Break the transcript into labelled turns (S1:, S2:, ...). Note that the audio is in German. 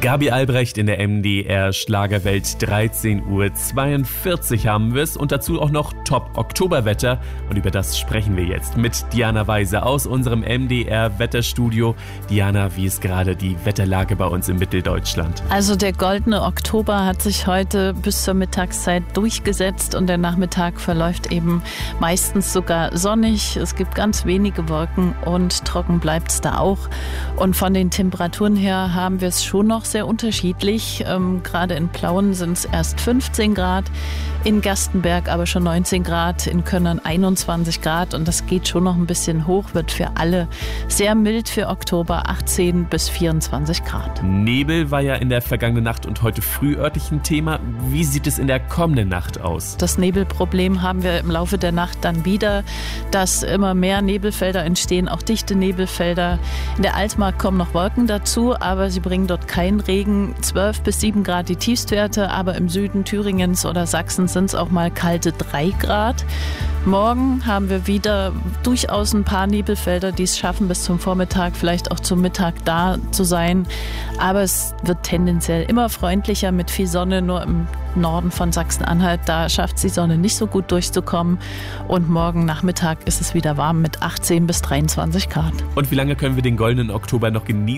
S1: Gabi Albrecht in der MDR Schlagerwelt, 13:42 Uhr haben wir es und dazu auch noch Top-Oktoberwetter und über das sprechen wir jetzt mit Diana Weise aus unserem MDR Wetterstudio. Diana, wie ist gerade die Wetterlage bei uns in Mitteldeutschland?
S2: Also der goldene Oktober hat sich heute bis zur Mittagszeit durchgesetzt und der Nachmittag verläuft eben meistens sogar sonnig. Es gibt ganz wenige Wolken und trocken bleibt es da auch. Und von den Temperaturen her haben wir es schon noch sehr unterschiedlich. Gerade in Plauen sind es erst 15 Grad, in Gerstenberg aber schon 19 Grad, in Könnern 21 Grad und das geht schon noch ein bisschen hoch, wird für alle sehr mild für Oktober, 18 bis 24 Grad.
S1: Nebel war ja in der vergangenen Nacht und heute früh örtlich ein Thema. Wie sieht es in der kommenden Nacht aus?
S2: Das Nebelproblem haben wir im Laufe der Nacht dann wieder, dass immer mehr Nebelfelder entstehen, auch dichte Nebelfelder. In der Altmark kommen noch Wolken dazu, aber sie bringen dort keinen Regen. 12 bis 7 Grad die Tiefstwerte, aber im Süden Thüringens oder Sachsens sind es auch mal kalte 3 Grad. Morgen haben wir wieder durchaus ein paar Nebelfelder, die es schaffen, bis zum Vormittag, vielleicht auch zum Mittag da zu sein. Aber es wird tendenziell immer freundlicher mit viel Sonne, nur im Norden von Sachsen-Anhalt, da schafft es die Sonne nicht so gut durchzukommen. Und morgen Nachmittag ist es wieder warm mit 18 bis 23 Grad.
S1: Und wie lange können wir den goldenen Oktober noch genießen?